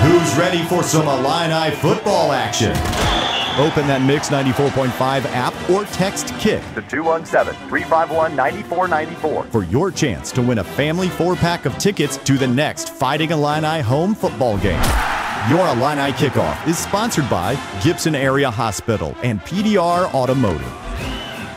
Who's ready for some Illini football action? Open that Mix 94.5 app or text KICK to 217-351-9494 for your chance to win a family 4-pack of tickets to the next Fighting Illini home football game. Your Illini Kickoff is sponsored by Gibson Area Hospital and PDR Automotive.